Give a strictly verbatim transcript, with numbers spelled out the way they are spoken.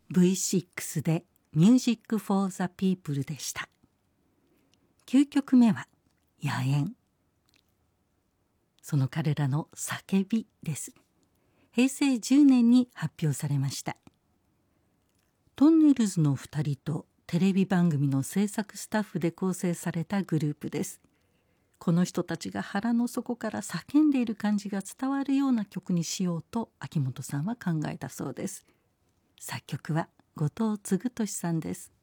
ブイシックス で Music for the People でした。きゅうきょくめは野猿。その彼らの叫びです。へいせいじゅうねんに発表されました。トンネルズのふたりとテレビ番組の制作スタッフで構成されたグループです。この人たちが腹の底から叫んでいる感じが伝わるような曲にしようと秋元さんは考えたそうです。作曲は後藤嗣俊さんです。